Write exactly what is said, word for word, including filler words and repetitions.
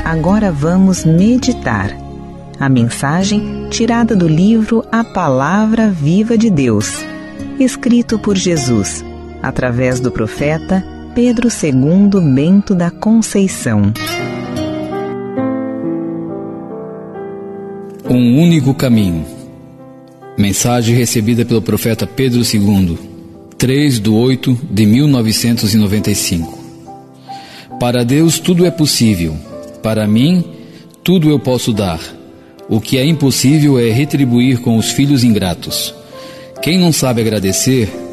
agora vamos meditar. A mensagem tirada do livro A Palavra Viva de Deus, escrito por Jesus, através do profeta Pedro segundo Bento da Conceição. Um único caminho. Mensagem recebida pelo profeta Pedro segundo, três de oito de mil novecentos e noventa e cinco. Para Deus tudo é possível. Para mim, tudo eu posso dar. O que é impossível é retribuir com os filhos ingratos. Quem não sabe agradecer,